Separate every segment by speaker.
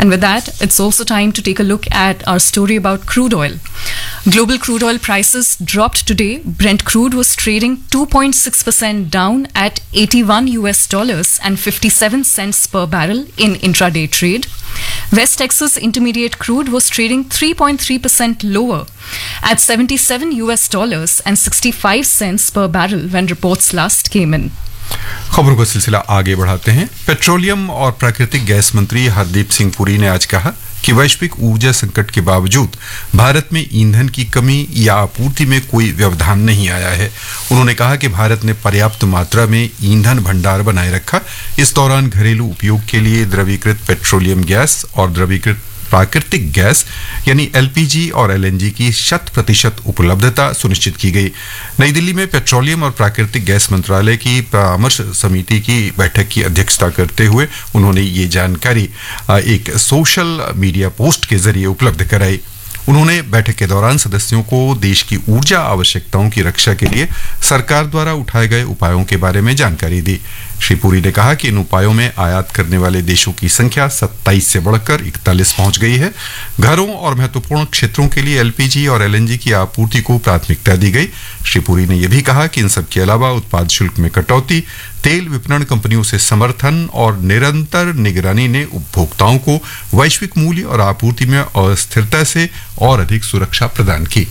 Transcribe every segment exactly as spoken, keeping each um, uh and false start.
Speaker 1: And with that, it's also time to take a look at our story about crude oil. Global crude oil prices dropped today. Brent crude was trading two point six percent down at eighty-one U S dollars and fifty-seven cents per barrel in intraday trade. West Texas Intermediate crude was trading three point three percent lower at seventy-seven U S dollars and sixty-five cents per barrel when reports last came in.
Speaker 2: खबरों का सिलसिला आगे बढ़ाते हैं। Petroleum और प्राकृतिक gas मंत्री हरदीप सिंह पुरी ने आज कहा कि वैश्विक ऊर्जा संकट के बावजूद भारत में ईंधन की कमी या आपूर्ति में कोई व्यवधान नहीं आया है। उन्होंने कहा कि भारत ने पर्याप्त मात्रा में ईंधन भंडार बनाए रखा। इस दौरान घरेलू उपयोग के लिए द्रवीकृत पेट्रोलियम गैस और द्रवीकृत प्राकृतिक गैस यानी एलपीजी और एलएनजी की शत प्रतिशत उपलब्धता सुनिश्चित की गई। नई दिल्ली में पेट्रोलियम और प्राकृतिक गैस मंत्रालय की परामर्श समिति की बैठक की अध्यक्षता करते हुए उन्होंने ये जानकारी एक सोशल मीडिया पोस्ट के जरिए उपलब्ध कराई। उन्होंने बैठक के दौरान सदस्यों को देश की ऊर्जा आवश्यकताओं की रक्षा के लिए सरकार द्वारा उठाए गए उपायों के बारे में जानकारी दी। श्री पुरी ने कहा कि इन उपायों में आयात करने वाले देशों की संख्या सत्ताईस से बढ़कर इकतालीस पहुंच गई है। घरों और महत्वपूर्ण क्षेत्रों के लिए एलपीजी और एलएनजी की आपूर्ति को प्राथमिकता दी गई। श्री पुरी ने यह भी कहा कि इन सब के अलावा उत्पाद शुल्क में कटौती, तेल विपणन कंपनियों से समर्थन और निरंतर निगरानी ने उपभोक्ताओं को वैश्विक मूल्य और आपूर्ति में अस्थिरता से और अधिक सुरक्षा प्रदान की।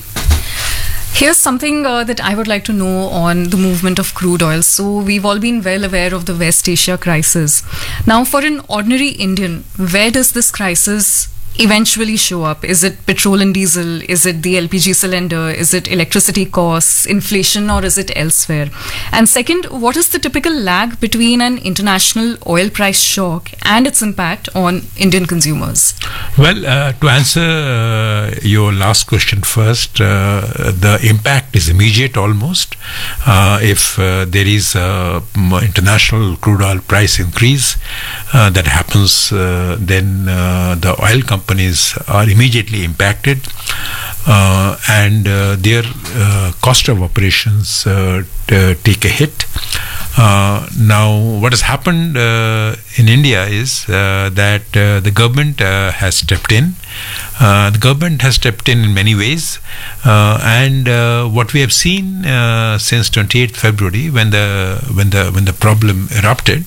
Speaker 1: Here's something uh, that I would like to know on the movement of crude oil. So we've all been well aware of the West Asia crisis. Now, for an ordinary Indian, where does this crisis eventually show up? Is it petrol and diesel? Is it the L P G cylinder? Is it electricity costs, inflation, or is it elsewhere? And second, what is the typical lag between an international oil price shock and its impact on Indian consumers?
Speaker 3: Well, uh, to answer uh, your last question first, uh, the impact is immediate almost. Uh, if uh, there is a international crude oil price increase uh, that happens, uh, then uh, the oil company companies are immediately impacted uh, and uh, their uh, cost of operations uh, t- take a hit. Uh, now, what has happened uh, in India is uh, that uh, the government uh, has stepped in. Uh, the government has stepped in in many ways, uh, and uh, what we have seen uh, since twenty-eighth February, when the when the when the problem erupted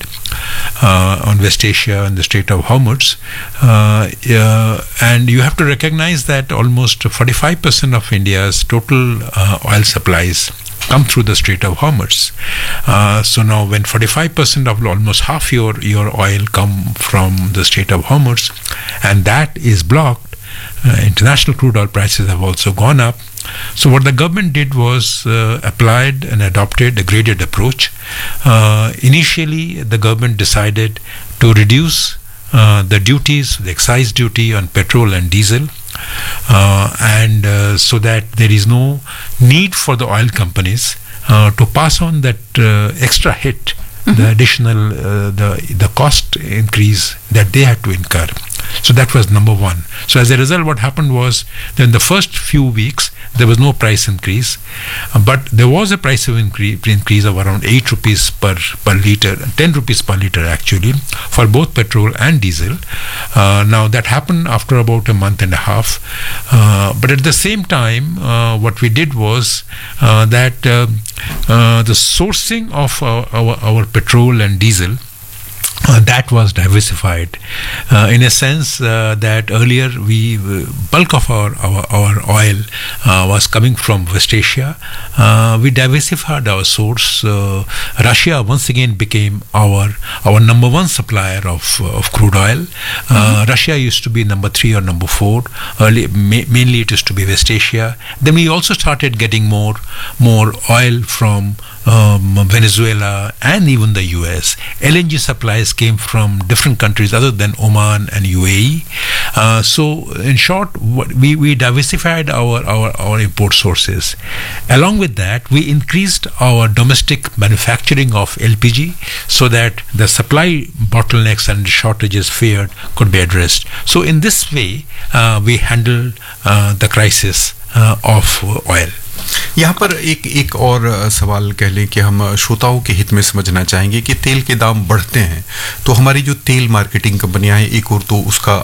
Speaker 3: uh, on West Asia and the Strait of Hormuz, uh, uh, and you have to recognize that almost forty-five percent of India's total uh, oil supplies come through the Strait of Hormuz. Uh, so now when forty-five percent of almost half your, your oil come from the Strait of Hormuz and that is blocked, uh, international crude oil prices have also gone up. So what the government did was uh, applied and adopted a graded approach. Uh, initially the government decided to reduce uh, the duties, the excise duty on petrol and diesel, Uh, and uh, so that there is no need for the oil companies uh, to pass on that uh, extra hit, mm-hmm. the additional uh, the the cost increase that they had to incur. So that was number one. So as a result, what happened was that in the first few weeks there was no price increase, uh, but there was a price of increase, increase of around eight rupees per per liter, ten rupees per liter actually, for both petrol and diesel. Uh, now that happened after about a month and a half, uh, but at the same time, uh, what we did was uh, that uh, uh, the sourcing of our, our, our petrol and diesel, Uh, that was diversified uh, in a sense uh, that earlier we uh, bulk of our our, our oil uh, was coming from West Asia. Uh, we diversified our source. Uh, Russia once again became our our number one supplier of of crude oil. Uh, mm-hmm. Russia used to be number three or number four. Early, ma- mainly it used to be West Asia. Then we also started getting more more oil from um, Venezuela and even the U S. L N G supplies came from different countries other than Oman and U A E. Uh, so in short, we, we diversified our, our, our import sources. Along with that, we increased our domestic manufacturing of L P G so that the supply bottlenecks and shortages feared could be addressed. So in this way, uh, we handled uh, the crisis uh, of oil.
Speaker 2: यहाँ पर एक एक और सवाल कह लें कि हम श्रोताओं के हित में समझना चाहेंगे कि तेल के दाम बढ़ते हैं तो हमारी जो तेल मार्केटिंग कंपनियां हैं एक और तो उसका